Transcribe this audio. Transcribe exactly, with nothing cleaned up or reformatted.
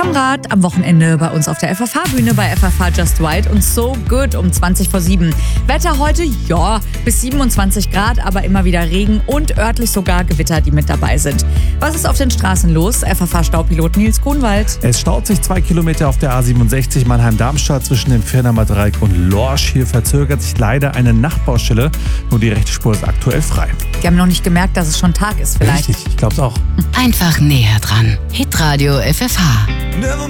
Kamrat am Wochenende bei uns auf der F F H-Bühne bei F F H Just Right und So Good um zwanzig vor sieben. Wetter heute, ja, bis siebenundzwanzig Grad, aber immer wieder Regen und örtlich sogar Gewitter, die mit dabei sind. Was ist auf den Straßen los? F F H-Staupilot Nils Grunwald. Es staut sich zwei Kilometer auf der A siebenundsechzig Mannheim-Darmstadt zwischen dem Firnamer Dreieck und Lorsch. Hier verzögert sich leider eine Nachtbaustelle. Nur die rechte Spur ist aktuell frei. Die haben noch nicht gemerkt, dass es schon Tag ist vielleicht. Richtig, ich glaub's auch. Einfach näher dran. Hitradio F F H. Never